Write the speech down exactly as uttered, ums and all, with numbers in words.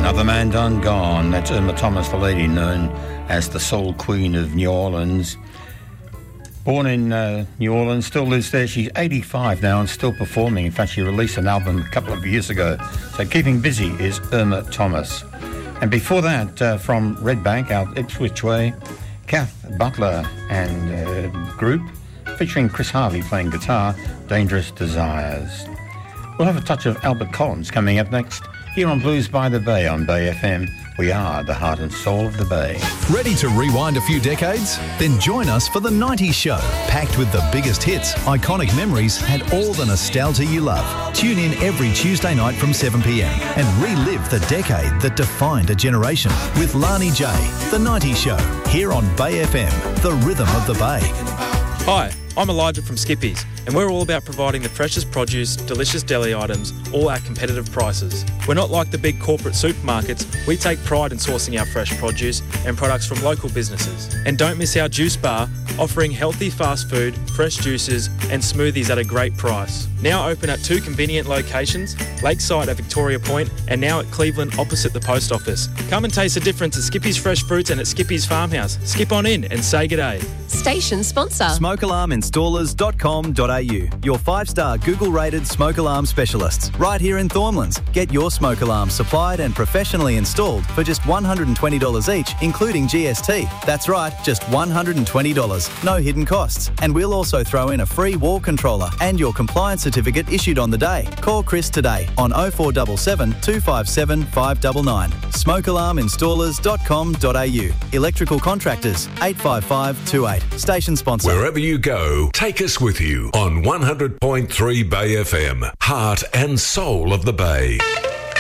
Another man done gone. That's Irma Thomas, the lady known as the Soul Queen of New Orleans. Born in uh, New Orleans, still lives there. She's eighty-five now and still performing. In fact, she released an album a couple of years ago. So keeping busy is Irma Thomas. And before that, uh, from Red Bank, out Ipswich Way, Kath Butler and uh, group, featuring Chris Harvey playing guitar, Dangerous Desires. We'll have a touch of Albert Collins coming up next, here on Blues by the Bay on Bay F M. We are the heart and soul of the Bay. Ready to rewind a few decades? Then join us for the nineties Show, packed with the biggest hits, iconic memories and all the nostalgia you love. Tune in every Tuesday night from seven p m and relive the decade that defined a generation with Lani J. The nineties Show, here on Bay F M, the rhythm of the Bay. Hi, I'm Elijah from Skippies, and we're all about providing the freshest produce, delicious deli items, all at competitive prices. We're not like the big corporate supermarkets. We take pride in sourcing our fresh produce and products from local businesses. And don't miss our juice bar, offering healthy fast food, fresh juices and smoothies at a great price. Now open at two convenient locations, Lakeside at Victoria Point and now at Cleveland opposite the post office. Come and taste the difference at Skippy's Fresh Fruits and at Skippy's Farmhouse. Skip on in and say g'day. Station sponsor. smoke alarm installers dot com dot a u, your five-star Google-rated smoke alarm specialists, right here in Thornlands. Get your smoke alarm supplied and professionally installed for just one hundred twenty dollars each, including G S T. That's right, just one hundred twenty dollars, no hidden costs. And we'll also throw in a free wall controller and your compliance certificate issued on the day. Call Chris today on oh four seven seven, two five seven, five nine nine. smoke alarm installers dot com dot a u. Electrical contractors, eight five five two eight. Station sponsor. Wherever you go, take us with you on one hundred point three Bay F M, heart and soul of the Bay.